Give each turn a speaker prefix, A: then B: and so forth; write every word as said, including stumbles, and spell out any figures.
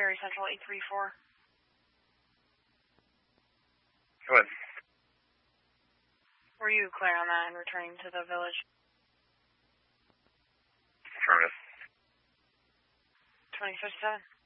A: Berry Central eight three four.
B: Go ahead.
A: Were you clear on that and returning to the village?
B: Affirmative.
A: twenty fifty-seven.